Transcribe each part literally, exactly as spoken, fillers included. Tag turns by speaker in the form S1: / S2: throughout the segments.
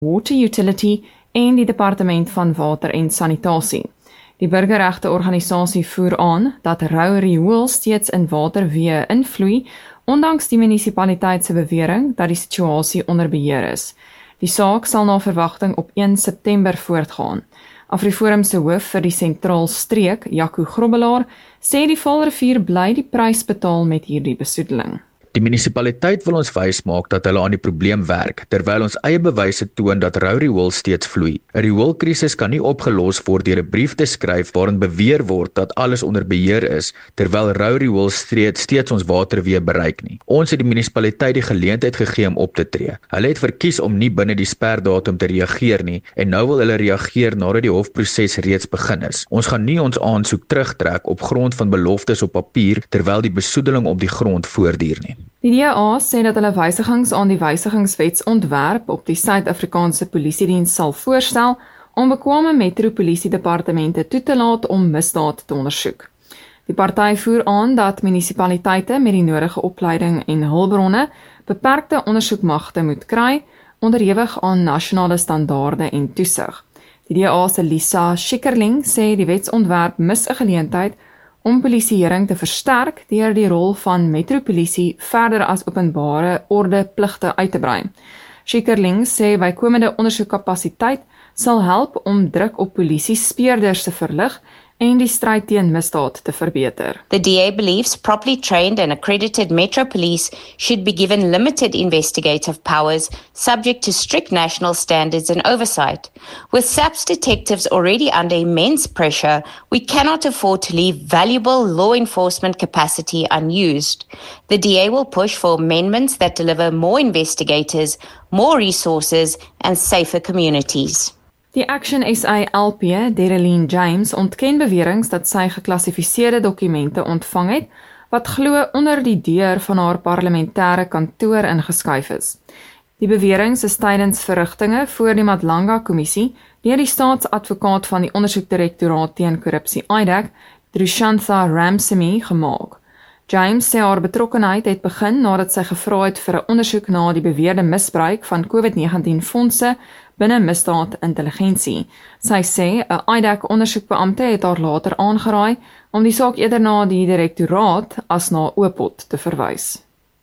S1: Water Utility en die Departement van Water en Sanitasie. Die burgerregteorganisasie voer aan dat rou riool steeds in waterweë invloei, ondanks die munisipaliteit se bewering dat die situasie onder beheer is. Die saak sal na verwagting op een September voortgaan. AfriForum se hoof vir die sentraal streek, Jaco Grobbelaar, sê die Vaalrivier bly die prys betaal met hierdie besoedeling.
S2: Die munisipaliteit wil ons wys maak dat hulle aan die probleem werk, terwyl ons eie bewyse toon dat rou riool steeds vloei. 'n Rioolkrisis kan nie opgelos word deur 'n brief te skryf waarin beweer word dat alles onder beheer is, terwyl rou riool steeds, steeds ons waterweë bereik nie. Ons het die munisipaliteit die geleentheid gegee om op te tree. Hulle het verkies om nie binne die sperdatum te reageer nie, en nou wil hulle reageer nadat die hofproses reeds begin is. Ons gaan nie ons aansoek terugtrek op grond van beloftes op papier, terwyl die besoedeling op die grond voortduur nie.
S1: Die D A sê dat hulle wysigings aan die wysigingswetsontwerp op die Suid-Afrikaanse Polisiediens sal voorstel om bekwame metropolisiedepartemente toe te laat om misdaad te ondersoek. Die party voer aan dat munisipaliteite met die nodige opleiding en hulpbronne beperkte ondersoekmagte moet kry, onderhewig aan nasionale standaarde en toesig. Die D A se Lisa Schikkerling sê die wetsontwerp mis 'n geleentheid om polisieering te versterk deur die rol van metropolisie verder as openbare orde pligte uit te brei. Schikkerling sê bykomende ondersoekkapasiteit sal help om druk op polisie speurders te verlig en die stryd teen misdaad te verbeter.
S3: The D A believes properly trained and accredited Metro Police should be given limited investigative powers subject to strict national standards and oversight. With S A P's detectives already under immense pressure, we cannot afford to leave valuable law enforcement capacity unused. The D A will push for amendments that deliver more investigators, more resources, and safer communities.
S1: Die Action S A L P, Dereline James, ontken beweringe dat sy geklassifiseerde dokumente ontvang het, wat glo onder die deur van haar parlementêre kantoor ingeskuif is. Die beweringe is tydens verrigtinge voor die Madlanga-kommissie deur die staatsadvokaat van die ondersoekdirektoraat teen korrupsie I D A C, Drushantha Ramsamy, gemaak. James sê haar betrokkenheid het begin nadat sy gevra het vir 'n ondersoek na die beweerde misbruik van COVID negentien fondse binne misdaadintelligensie. Sy sê 'n I D A C-ondersoekbeampte het haar later aangeraai om die saak eerder na die direktoraat as na Opot te verwys.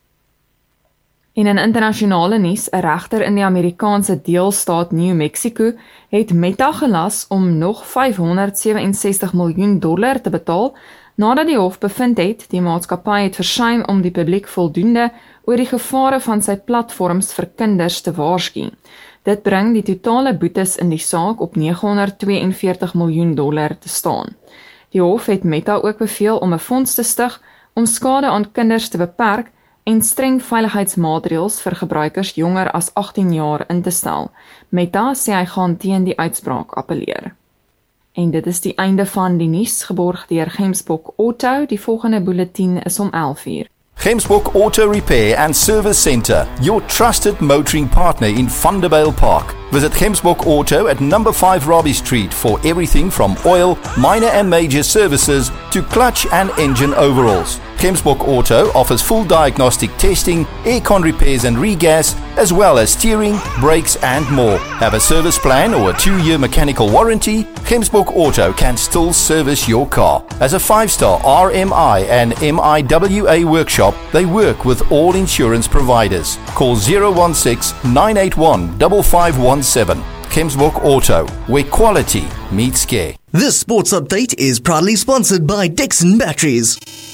S1: In 'n internasionale nuus, 'n regter in die Amerikaanse deelstaat New Mexico het Meta gelas om nog vyfhonderdseweensestig miljoen dollar te betaal nadat die hof bevind het die maatskappy het versuim om die publiek voldoende oor die gevare van sy platforms vir kinders te waarsku. Dit bring die totale boetes in die saak op negenhonderdtweeënveertig miljoen dollar te staan. Die hof het Meta ook beveel om 'n fonds te stig om skade aan kinders te beperk en streng veiligheidsmaatreëls vir gebruikers jonger as agttien jaar in te stel. Meta sê hy gaan teen die uitspraak appeleer. En dit is die einde van die nuus, geborg deur Gemsbok Auto. Die volgende bulletin is om elf uur.
S4: Gemsbok Auto Repair and Service Centre, your trusted motoring partner in Vanderbijl Park. Visit Gemsbok Auto at number five Robbie Street for everything from oil, minor and major services to clutch and engine overhauls. Gemsbok Auto offers full diagnostic testing, aircon repairs and regas, as well as steering, brakes and more. Have a service plan or a two-year mechanical warranty? Gemsbok Auto can still service your car. As a five-star R M I and M I W A workshop, they work with all insurance providers. Call zero one six, nine eight one, five five one seven. Gemsbok Auto, where quality meets care.
S5: This sports update is proudly sponsored by Dixon Batteries.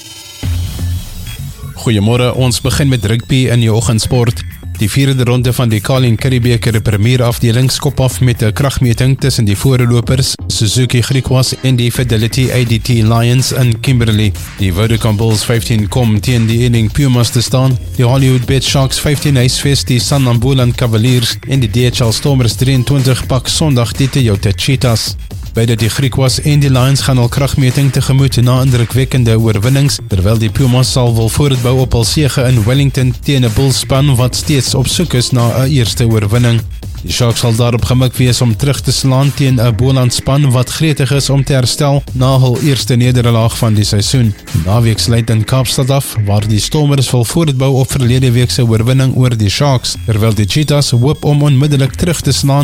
S6: Goeiemôre, ons begin met rugby in die oggendsport. Die vierde ronde van die Carling Currie-beker Premier afdeling skop af met 'n kragmeting tussen die voorlopers Suzuki Griquas en die Fidelity A D T Lions in Kimberley. Die Vodacom Bulls vyftien kom teen die Ealing Pumas te staan. Die Hollywood Bet Sharks vyftien huisves die Sanlambulan Cavaliers en die D H L Stormers drieëntwintig pak Sondag die Toyota Cheetahs. Beide die Griquas en die Lions gaan al kragmeting tegemoet na indrukwekkende oorwinnings, terwyl die Pumas sal wil voortbou op hul sege in Wellington teen 'n Bulls span wat steeds op soek is na 'n eerste oorwinning. Die Sharks sal daarop gemik wees om terug te slaan teen 'n Boland span wat gretig is om te herstel na hul eerste nederlaag van die seisoen. Die naweek sluit in Kaapstad af, waar die Stormers wil voortbou op verlede week se oorwinning oor die Sharks, terwyl die Cheetahs hoop om onmiddellik terug te slaan